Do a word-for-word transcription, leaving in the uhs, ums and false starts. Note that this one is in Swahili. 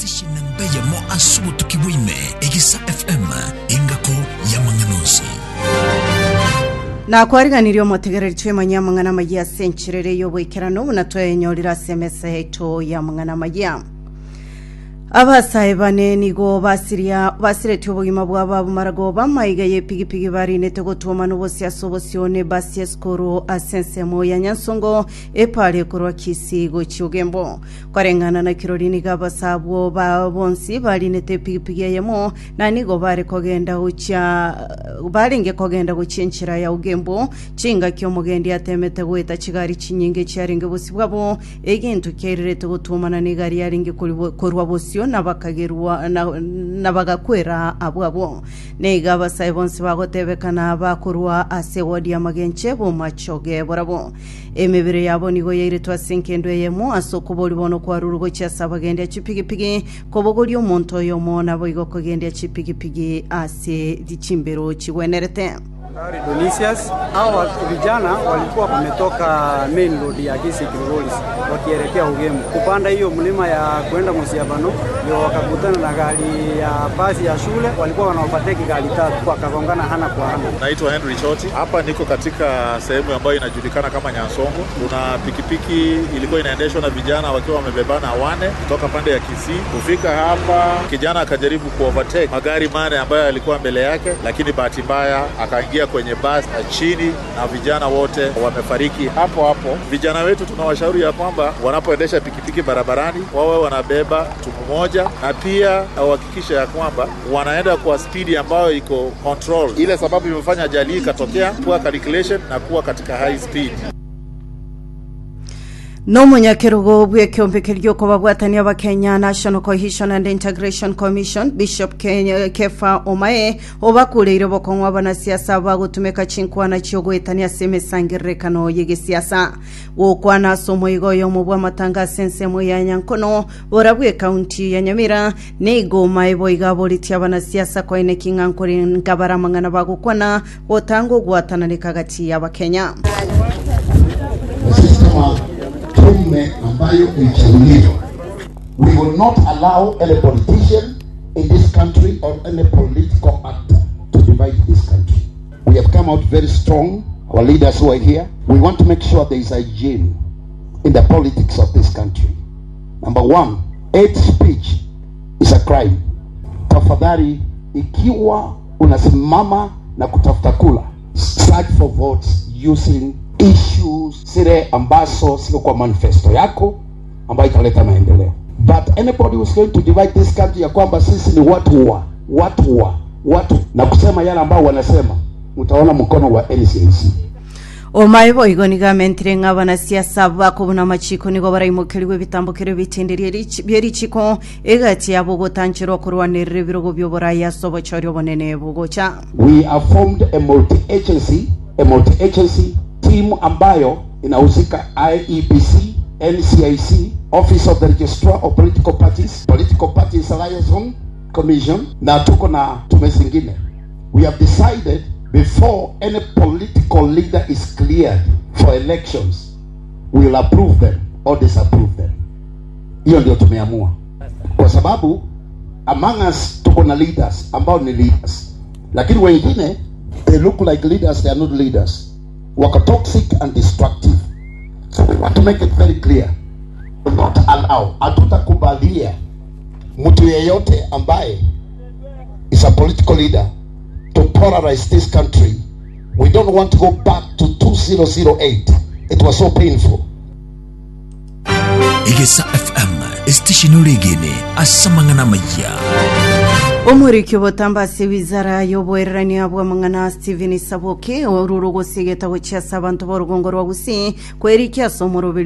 station nambaya mo asubu tukiwime Egisa F M ingako ya Manganozi. Na kwariganirio motegereri twe manyamangana magia senchirere yo bwekerano natwe nyorira S M S heto ya mangana magia. Abasaye bane nigo basiria basireti obugima bwaba bumarago bamayigaye pigipigi bari netego tuma n'ubusi asobosione basi skoro asensemo ya Nyansongo epale kurwa kisigo cyugembo kwarengana na kirorini gabasabo babonsi bari nete pigipigi yemo nanigo bare kogenda ucha baringe kogenda gucinchira ya ugembo cinga kyo mugendi atemete gweta kigari kinyinge cyaringe busi bwabo egintu kererete gutuma na nigari yaringe kurwa busi nabakagerwa nabagakwera abwabo nega basaye bonse bagotebekana bakurwa asewodi amagenche bo machoge borabo emebere yabo nigo yiritwa sinkendo yemo asokuboli bono kwa rurugo cyasabagende cipigipigi kobogoli omonto yomo nabo igoko gende cipigipigi ase dichimbero chiwenerete Donisias hao vijana walikuwa wametoka main road ya Kisi Kilololis wakielekea Ugemu kupanda hiyo mlima ya kwenda Musiabano, ndio wakakutana na gari ya basi ya shule, walikuwa wanaopateki gari tatu wakagongana hana kwa hana. Naitwa Henry Choti, hapa niko katika sehemu ambayo inajulikana kama Nyansongo. Kuna pikipiki ilikuwa inaendeshwa na vijana wakiwa wamebebana wane kutoka pande ya Kisii. Kufika hapa kijana akajaribu kuovertake magari mane ambayo yalikuwa mbele yake, lakini bahati mbaya akaingia kwenye basi chini na vijana wote wamefariki hapo hapo. Vijana wetu tunawashauri ya kwamba wanapoendesha pikipiki barabarani wawe wanabeba tumu moja, na pia wahakikisha ya kwamba wanaenda kwa speed ambayo iko control, ile sababu imefanya ajali ikatokea, poor calculation na kuwa katika high speed. No munyakerugo bwe kyombekeryo ko babwatani abakenya National Cohesion and Integration Commission Bishop Kenya Kefa Omae obakuleire bokongwa bana siasa bagutumeka chinkwana cyogwetania semesangirekano yege siasa wokwana somo igoyo mu bwa matanga sensemo ya Nyankono borabwe county ya Nyamira nego maibo igaboliti abana siasa kwa ine kingankore ngabara mangana bagukwana botango gwatana nikagati y'abakenya ambayo ichaguliwa. We will not allow any politician in this country or any political actor to divide this country. We have come out very strong, our leaders who are here. We want to make sure there is hygiene in the politics of this country. Number one, hate speech is a crime. Tafadhali, ikiwa unasimama na kutafuta kula, search for votes using issues sire ambazo siko kwa manifesto yako ambayo italeta maendeleo. But anybody who's going to divide this country ya kwamba sisi ni watu wa watu wa watu na kusema yale ambao wanasema, utaona mkono wa N C A C. Omaibo igoniga mentire ngabana siasa bakubuna machiko nigo barayimukiriwe bitambukire bitindiriye byerichiko egati yabo gotanchiro kurwanirira birogo byobora yasobo cyari bonene bugocha. We have formed a multi-agency a multi-agency team ambayo inahusika I E B C, N C I C, Office of the Registrar of Political Parties, Political Parties Liaison Commission, na tuko na tume zingine. We have decided before any political leader is cleared for elections, we will approve them or disapprove them. Hiyo ndio tumeamua. Kwa sababu among us tuko na leaders ambao ni leaders, lakini wengine they look like leaders, they are not leaders. Waka toxic and destructive. So we want to make it very clear. We will not allow, hatutakubalia mtu yeyote ambaye is a political leader to polarize this country. We don't want to go back to two thousand eight. It was so painful. Egisa F M station regene asamangana maya. Omuriki botamba se wizara yoboerani abwa mangana Steven Saboke orurugo sigeta gocha sabantu borugongo rwabusi kweriki asomoro